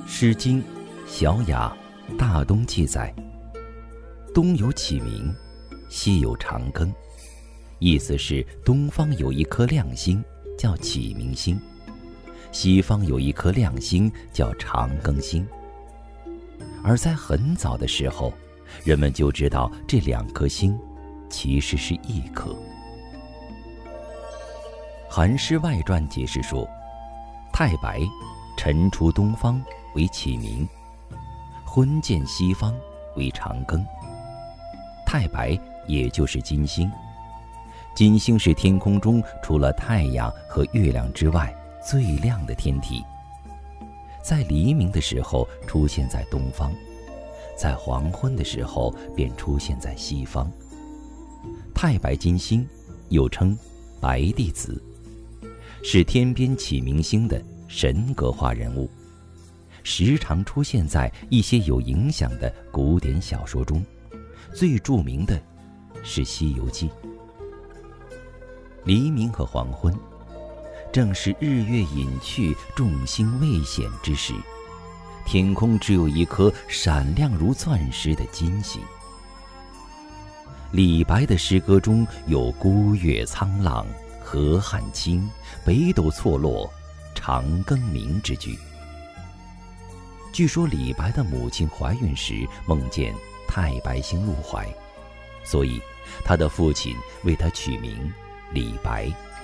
诗经·小雅·大东记载：东有启明，西有长庚。意思是东方有一颗亮星叫启明星，西方有一颗亮星叫长庚星。而在很早的时候，人们就知道这两颗星其实是一颗。《韩诗外传》解释说，太白晨出东方为启明，昏见西方为长庚。太白也就是金星，金星是天空中除了太阳和月亮之外最亮的天体，在黎明的时候出现在东方，在黄昏的时候便出现在西方。太白金星又称白帝子，是天边启明星的神格化人物，时常出现在一些有影响的古典小说中，最著名的是《西游记》。黎明和黄昏正是日月隐去，众星未显之时，天空只有一颗闪亮如钻石的金星。李白的诗歌中有孤月苍朗，河汉清，北斗错落，长庚明之句。据说李白的母亲怀孕时梦见太白星入怀，所以他的父亲为他取名李白。